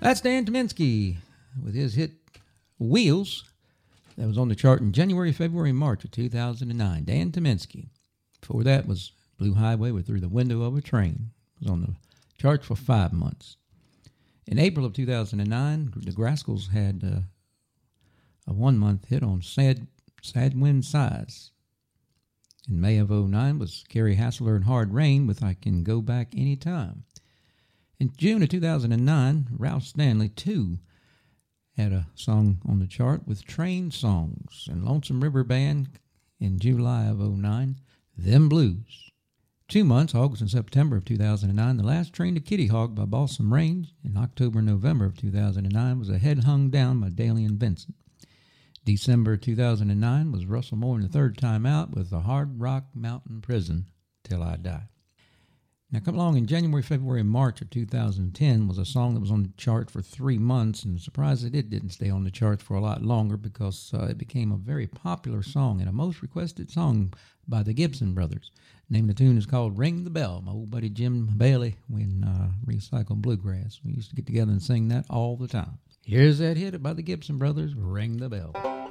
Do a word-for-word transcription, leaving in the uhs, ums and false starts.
That's Dan Tyminski with his hit Wheels. That was on the chart in January, February, and March of two thousand nine. Dan Tyminski. Before that was Blue Highway with Through the Window of a Train. It was on the chart for five months. In April of two thousand nine, the Grascals had uh, a one-month hit on Sad, Sad Wind Sighs. In May of oh nine was Kerry Hassler and Hard Rain with I Can Go Back Anytime. In June of two thousand nine, Ralph Stanley, too, had a song on the chart with Train Songs. And Lonesome River Band in July of oh nine, Them Blues. Two months, August and September of two thousand nine, The Last Train to Kitty Hawk by Balsam Range. In October and November of two thousand nine was A Head Hung Down by Daly and Vincent. December two thousand nine was Russell Moore in The Third Time Out with The Hard Rock Mountain Prison Till I Die. Now, come along in January, February, and March of two thousand ten was a song that was on the chart for three months, and surprisingly, it didn't stay on the charts for a lot longer because uh, it became a very popular song and a most requested song by the Gibson Brothers. The name of the tune is called Ring the Bell. My old buddy Jim Bailey, when uh, Recycled Bluegrass, we used to get together and sing that all the time. Here's that hit by the Gibson Brothers, Ring the Bell.